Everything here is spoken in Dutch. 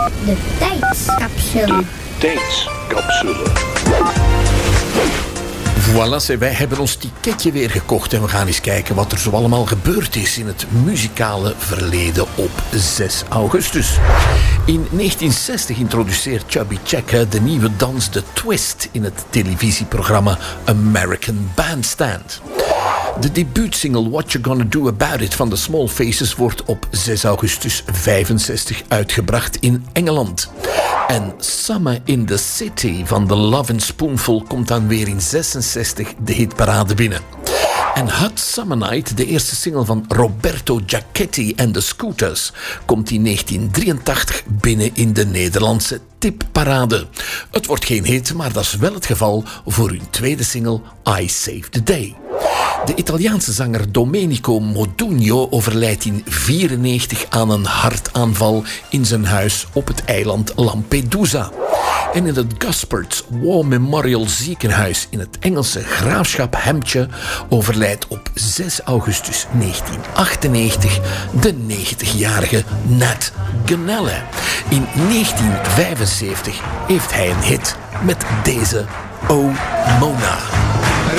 De tijdscapsule. Tijdscapsule. Voilà, wij hebben ons ticketje weer gekocht en we gaan eens kijken wat er zo allemaal gebeurd is in het muzikale verleden op 6 augustus. In 1960 introduceert Chubby Checker de nieuwe dans de twist in het televisieprogramma American Bandstand. De debuutsingle What You Gonna Do About It van The Small Faces wordt op 6 augustus 65 uitgebracht in Engeland. En Summer in the City van The Lovin' Spoonful komt dan weer in 66 de hitparade binnen. En Hot Summer Night, de eerste single van Roberto Giachetti en The Scooters, komt in 1983 binnen in de Nederlandse tipparade. Het wordt geen hit, maar dat is wel het geval voor hun tweede single I Saved the Day. De Italiaanse zanger Domenico Modugno overlijdt in 1994 aan een hartaanval in zijn huis op het eiland Lampedusa. En in het Gosperts War Memorial ziekenhuis in het Engelse graafschap Hampshire overlijdt op 6 augustus 1998 de 90-jarige Nat Gunella. In 1975 heeft hij een hit met deze Oh Mona.